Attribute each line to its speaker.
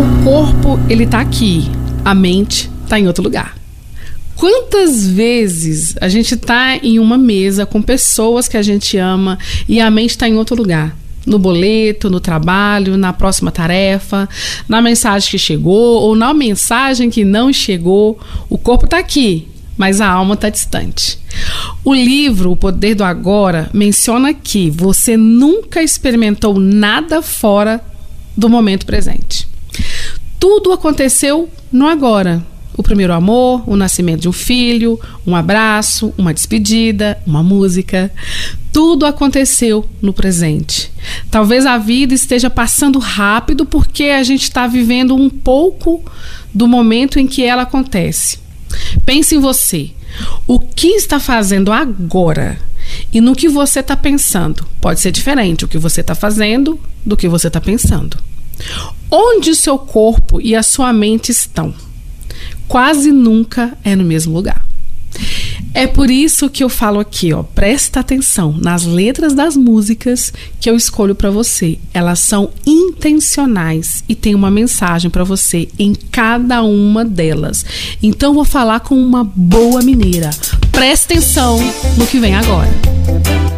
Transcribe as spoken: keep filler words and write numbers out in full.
Speaker 1: O corpo, ele tá aqui, a mente tá em outro lugar. Quantas vezes a gente tá em uma mesa com pessoas que a gente ama e a mente tá em outro lugar? No boleto, no trabalho, na próxima tarefa, na mensagem que chegou ou na mensagem que não chegou. O corpo tá aqui, mas a alma tá distante. O livro O Poder do Agora menciona que você nunca experimentou nada fora do momento presente. Tudo aconteceu no agora. O primeiro amor, o nascimento de um filho, um abraço, uma despedida, uma música. Tudo aconteceu no presente. Talvez a vida esteja passando rápido porque a gente está vivendo um pouco do momento em que ela acontece. Pense em você. O que está fazendo agora e no que você está pensando? Pode ser diferente o que você está fazendo do que você está pensando. Onde o seu corpo e a sua mente estão? Quase nunca é no mesmo lugar. É por isso que eu falo aqui, ó, presta atenção nas letras das músicas que eu escolho para você. Elas são intencionais e tem uma mensagem para você em cada uma delas. Então eu vou falar com uma boa mineira. Presta atenção no que vem agora.